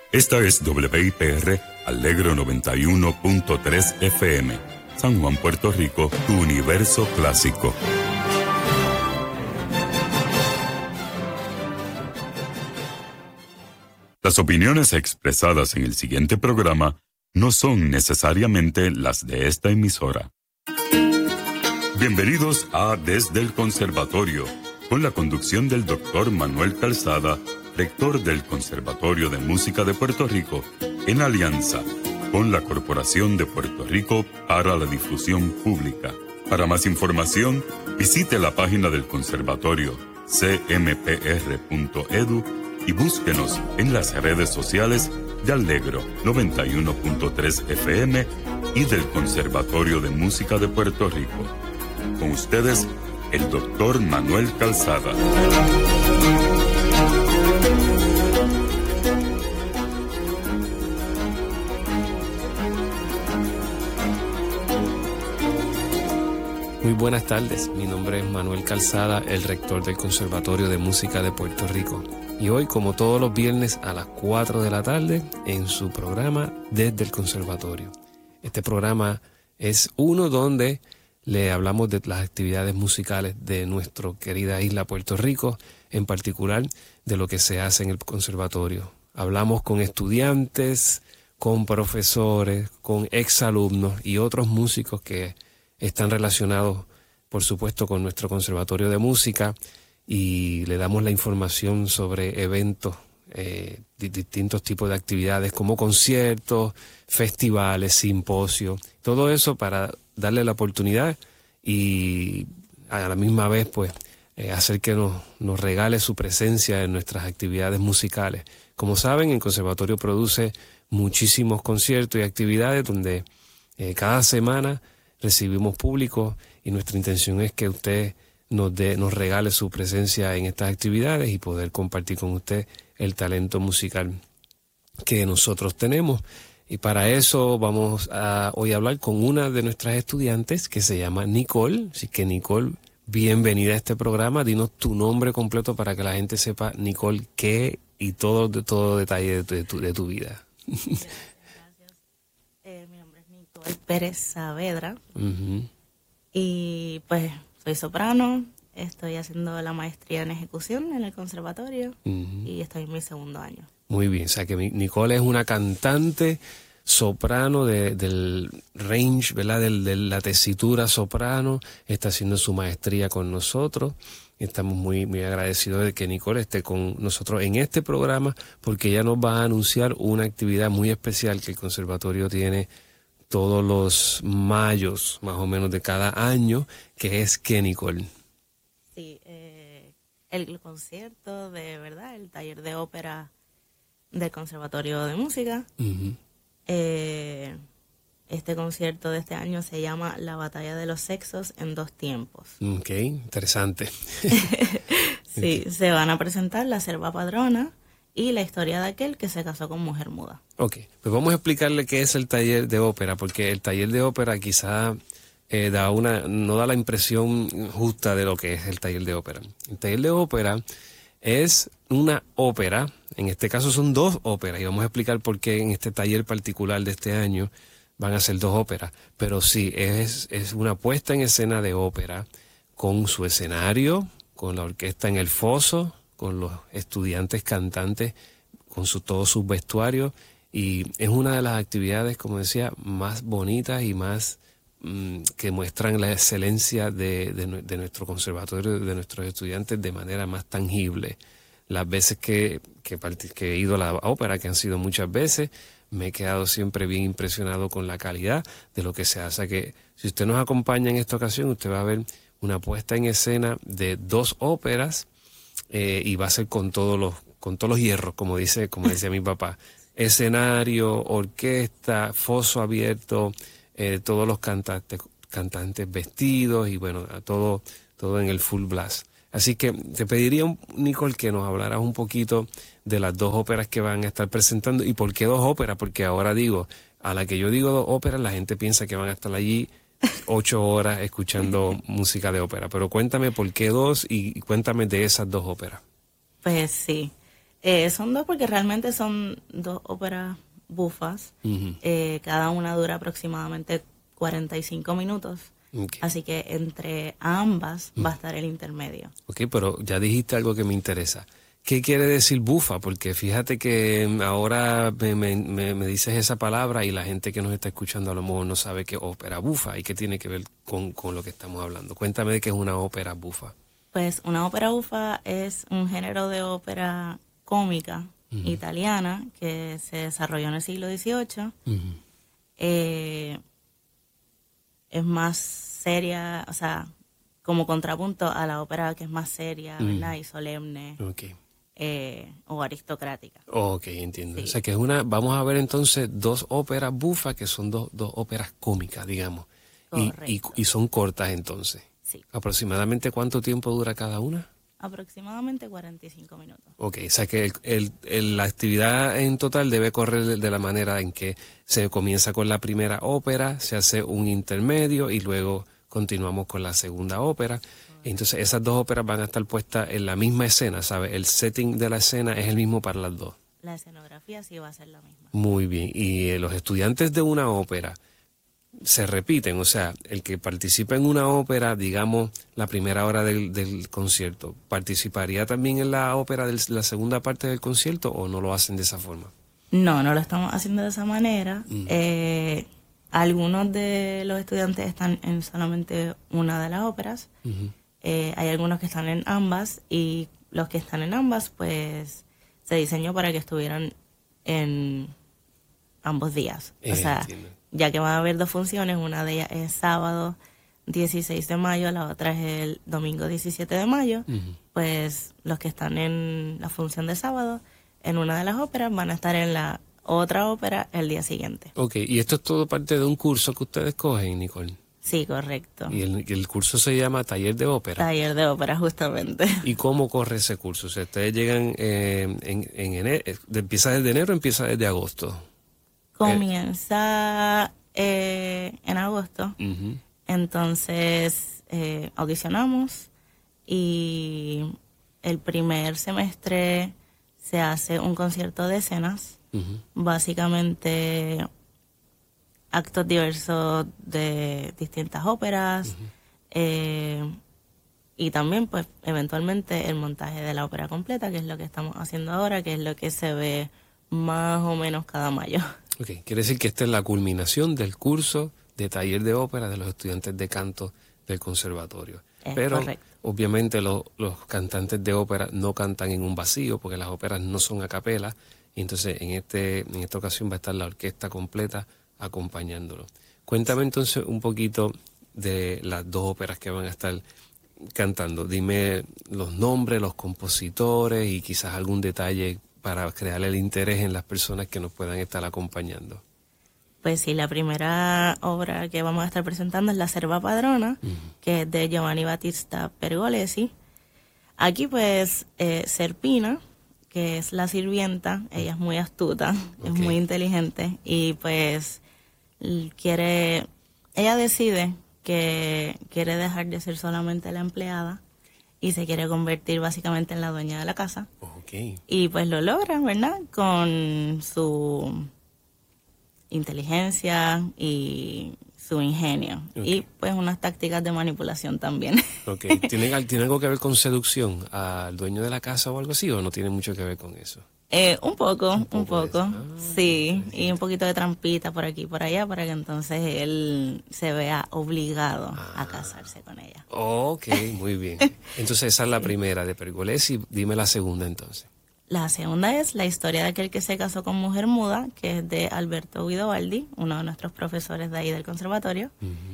Esta es WIPR Alegro 91.3 FM, San Juan, Puerto Rico, tu universo clásico. Las opiniones expresadas en el siguiente programa no son necesariamente las de esta emisora. Bienvenidos a Desde el Conservatorio, con la conducción del Dr. Manuel Calzada, rector del Conservatorio de Música de Puerto Rico, en alianza con la Corporación de Puerto Rico para la Difusión Pública. Para más información, visite la página del Conservatorio cmpr.edu y búsquenos en las redes sociales de Alegro 91.3 FM y del Conservatorio de Música de Puerto Rico. Con ustedes, el Dr. Manuel Calzada. Muy buenas tardes, mi nombre es Manuel Calzada, el rector del Conservatorio de Música de Puerto Rico. Y hoy, como todos los viernes a las 4 de la tarde, en su programa Desde el Conservatorio. Este programa es uno donde le hablamos de las actividades musicales de nuestra querida isla Puerto Rico, en particular de lo que se hace en el conservatorio. Hablamos con estudiantes, con profesores, con exalumnos y otros músicos que están relacionados, por supuesto, con nuestro conservatorio de música, y le damos la información sobre eventos, distintos tipos de actividades como conciertos, festivales, simposios, todo eso para darle la oportunidad y a la misma vez pues hacer que nos regale su presencia en nuestras actividades musicales. Como saben, el conservatorio produce muchísimos conciertos y actividades donde cada semana recibimos público y nuestra intención es que usted nos regale su presencia en estas actividades y poder compartir con usted el talento musical que nosotros tenemos. Y para eso vamos a hoy a hablar con una de nuestras estudiantes que se llama Nicole. Así que Nicole, bienvenida a este programa. Dinos tu nombre completo para que la gente sepa, Nicole, qué y todo detalle de tu vida. Gracias. Mi nombre es Nicole Pérez Saavedra. Y pues soy soprano, estoy haciendo la maestría en ejecución en el conservatorio y estoy en mi segundo año. Muy bien, o sea que Nicole es una cantante soprano del range, ¿verdad? De la tesitura soprano, está haciendo su maestría con nosotros. Estamos muy, muy agradecidos de que Nicole esté con nosotros en este programa porque ella nos va a anunciar una actividad muy especial que el conservatorio tiene todos los mayos, más o menos, de cada año, que es ¿qué, Nicole? Sí, el concierto de verdad, el taller de ópera del Conservatorio de Música. Este concierto de este año se llama La Batalla de los Sexos en Dos Tiempos. Ok, interesante. Sí, se van a presentar la Serva Padrona y la historia de aquel que se casó con mujer muda. Ok, pues vamos a explicarle qué es el taller de ópera, porque el taller de ópera quizá no da la impresión justa de lo que es el taller de ópera. El taller de ópera es una ópera, en este caso son dos óperas, y vamos a explicar por qué en este taller particular de este año van a ser dos óperas, pero sí, es una puesta en escena de ópera con su escenario, con la orquesta en el foso, con los estudiantes cantantes, con todos sus vestuarios, y es una de las actividades, como decía, más bonitas y más que muestran la excelencia de nuestro conservatorio, de nuestros estudiantes de manera más tangible. Las veces que he ido a la ópera, que han sido muchas veces, me he quedado siempre bien impresionado con la calidad de lo que se hace. Que si usted nos acompaña en esta ocasión, usted va a ver una puesta en escena de dos óperas y va a ser con todos los hierros, como decía mi papá. Escenario, orquesta, foso abierto, todos los cantantes vestidos y bueno, todo en el full blast. Así que te pediría, Nicole, que nos hablaras un poquito de las dos óperas que van a estar presentando. ¿Y por qué dos óperas? Porque ahora digo, a la que yo digo dos óperas, la gente piensa que van a estar allí 8 horas escuchando música de ópera. Pero cuéntame por qué dos y cuéntame de esas dos óperas. Pues sí, Son dos porque realmente son dos óperas bufas. Cada una dura aproximadamente 45 minutos. Okay. Así que entre ambas va a estar el intermedio. Ok, pero ya dijiste algo que me interesa. ¿Qué quiere decir bufa? Porque fíjate que ahora me dices esa palabra y la gente que nos está escuchando a lo mejor no sabe qué es ópera bufa y qué tiene que ver con lo que estamos hablando. Cuéntame de qué es una ópera bufa. Pues una ópera bufa es un género de ópera cómica italiana que se desarrolló en el siglo XVIII. Es más seria, o sea, como contrapunto a la ópera que es más seria, ¿verdad? Y solemne. Okay. O aristocrática. Ok, entiendo. Sí. O sea que vamos a ver entonces dos óperas bufas que son dos óperas cómicas, digamos. Y son cortas entonces. Sí. ¿Aproximadamente cuánto tiempo dura cada una? Aproximadamente 45 minutos. Ok, o sea que la actividad en total debe correr de la manera en que se comienza con la primera ópera, se hace un intermedio y luego continuamos con la segunda ópera. Entonces esas dos óperas van a estar puestas en la misma escena, ¿sabes? El setting de la escena es el mismo para las dos. La escenografía sí va a ser la misma. Muy bien. Y los estudiantes de una ópera se repiten, o sea, el que participa en una ópera, digamos, la primera hora del concierto, ¿participaría también en la ópera de la segunda parte del concierto o no lo hacen de esa forma? No lo estamos haciendo de esa manera. Algunos de los estudiantes están en solamente una de las óperas. Hay algunos que están en ambas y los que están en ambas, pues se diseñó para que estuvieran en ambos días. O sea, entiendo. Ya que van a haber dos funciones, una de ellas es sábado 16 de mayo, la otra es el domingo 17 de mayo, pues los que están en la función de sábado, en una de las óperas, van a estar en la otra ópera el día siguiente. Ok, y esto es todo parte de un curso que ustedes cogen, Nicole. Sí, correcto. Y el curso se llama Taller de Ópera. Taller de ópera, justamente. ¿Y cómo corre ese curso? O sea, ustedes llegan en enero, ¿empieza desde enero o empieza desde agosto? Comienza en agosto. Entonces audicionamos y el primer semestre se hace un concierto de escenas. Básicamente actos diversos de distintas óperas y también pues eventualmente el montaje de la ópera completa, que es lo que estamos haciendo ahora, que es lo que se ve más o menos cada mayo. Ok, quiere decir que esta es la culminación del curso de taller de ópera de los estudiantes de canto del conservatorio. Pero correcto. obviamente los cantantes de ópera no cantan en un vacío porque las óperas no son a capela y entonces en esta ocasión va a estar la orquesta completa acompañándolo. Cuéntame entonces un poquito de las dos óperas que van a estar cantando. Dime los nombres, los compositores y quizás algún detalle para crear el interés en las personas que nos puedan estar acompañando. Pues sí, la primera obra que vamos a estar presentando es La Serva Padrona, que es de Giovanni Battista Pergolesi. Aquí pues Serpina, que es la sirvienta, ella es muy astuta, es muy inteligente y pues ella decide que quiere dejar de ser solamente la empleada y se quiere convertir básicamente en la dueña de la casa. Y pues lo logra, ¿verdad? Con su inteligencia y su ingenio. Y pues unas tácticas de manipulación también. ¿Tiene algo que ver con seducción al dueño de la casa o algo así o no tiene mucho que ver con eso? Un poco, sí, y un poquito de trampita por aquí y por allá para que entonces él se vea obligado a casarse con ella. Ok, muy bien. Entonces esa es la primera de Pergolesi. Dime la segunda entonces. La segunda es La historia de aquel que se casó con mujer muda, que es de Alberto Guidobaldi, uno de nuestros profesores de ahí del conservatorio.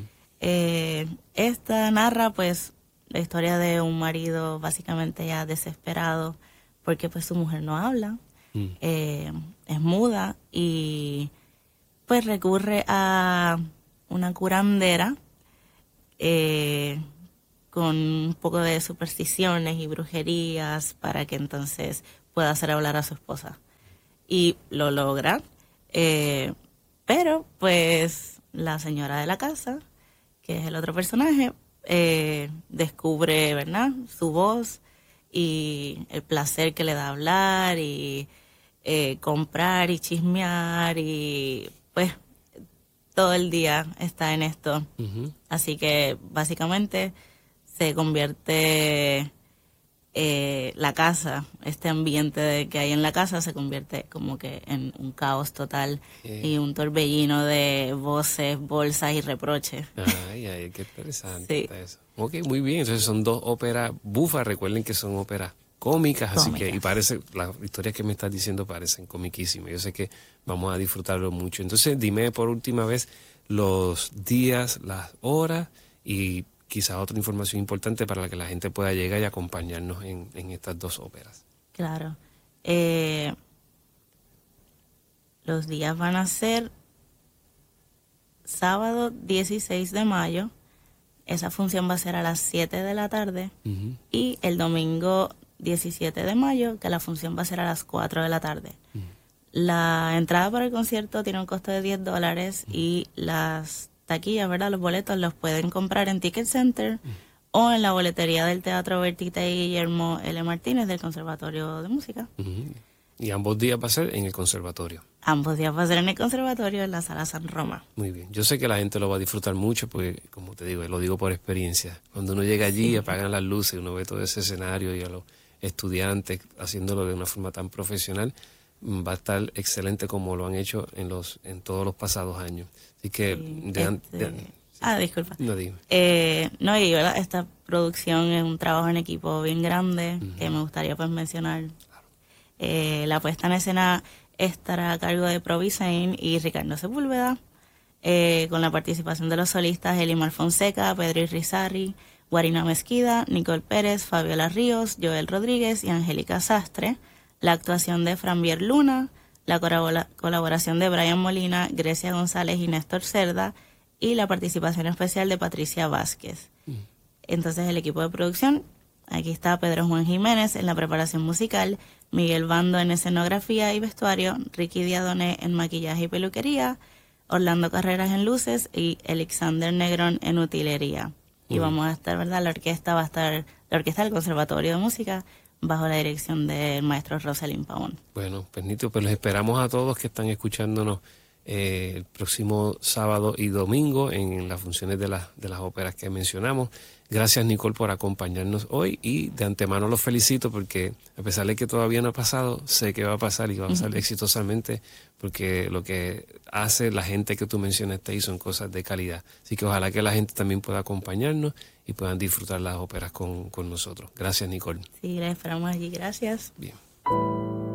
Esta narra pues la historia de un marido básicamente ya desesperado porque pues su mujer no habla, es muda y pues recurre a una curandera con un poco de supersticiones y brujerías para que entonces pueda hacer hablar a su esposa. Y lo logra, pero pues la señora de la casa, que es el otro personaje, descubre, ¿verdad?, su voz y el placer que le da hablar y comprar y chismear y pues todo el día está en esto. Así que básicamente se convierte la casa, este ambiente que hay en la casa se convierte como que en un caos total y un torbellino de voces, bolsas y reproches. Ay, qué interesante está eso. Ok, muy bien. Entonces son 2 óperas bufas. Recuerden que son óperas cómicas, así que, y parece, las historias que me estás diciendo parecen comiquísimas. Yo sé que vamos a disfrutarlo mucho. Entonces, dime por última vez los días, las horas y quizás otra información importante para que la gente pueda llegar y acompañarnos en estas 2 óperas. Claro. Los días van a ser sábado 16 de mayo. Esa función va a ser a las 7 de la tarde. Y el domingo 17 de mayo, que la función va a ser a las 4 de la tarde. La entrada para el concierto tiene un costo de $10 y las taquillas, ¿verdad? Los boletos los pueden comprar en Ticket Center o en la boletería del Teatro Bertita y Guillermo L. Martínez del Conservatorio de Música. Y ambos días va a ser en el conservatorio. Ambos días va a ser en el conservatorio, en la Sala San Roma. Muy bien. Yo sé que la gente lo va a disfrutar mucho porque, como te digo, lo digo por experiencia. Cuando uno llega allí, apagan las luces, uno ve todo ese escenario y a los estudiantes haciéndolo de una forma tan profesional, va a estar excelente como lo han hecho en todos los pasados años. Así que... disculpa. No, dime. No, y ¿verdad? Esta producción es un trabajo en equipo bien grande que me gustaría pues mencionar. Claro. La puesta en escena estará a cargo de Provisain y Ricardo Sepúlveda, con la participación de los solistas Elimar Fonseca, Pedro Irizarry, Guarina Mezquida, Nicole Pérez, Fabiola Ríos, Joel Rodríguez y Angélica Sastre, la actuación de Franvier Luna, la colaboración de Brian Molina, Grecia González y Néstor Cerda, y la participación especial de Patricia Vázquez. Entonces el equipo de producción, aquí está Pedro Juan Jiménez en la preparación musical, Miguel Bando en escenografía y vestuario, Ricky Diadoné en maquillaje y peluquería, Orlando Carreras en luces y Alexander Negrón en utilería. Y vamos a estar, ¿verdad? La orquesta del Conservatorio de Música bajo la dirección del maestro Rosalind Pavón. Bueno, pues Nito, pues los esperamos a todos que están escuchándonos el próximo sábado y domingo en las funciones de las óperas que mencionamos. Gracias, Nicole, por acompañarnos hoy y de antemano los felicito porque a pesar de que todavía no ha pasado, sé que va a pasar y va a pasar exitosamente porque lo que hace la gente que tú mencionaste ahí son cosas de calidad. Así que ojalá que la gente también pueda acompañarnos y puedan disfrutar las óperas con nosotros. Gracias, Nicole. Sí, la esperamos allí. Gracias. Bien.